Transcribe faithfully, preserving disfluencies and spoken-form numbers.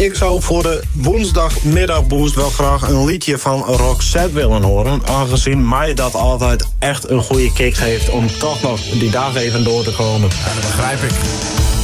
Ik zou voor de woensdagmiddagboost wel graag een liedje van Roxette willen horen. Aangezien mij dat altijd echt een goede kick geeft om toch nog die dag even door te komen. Ja, dat begrijp ik.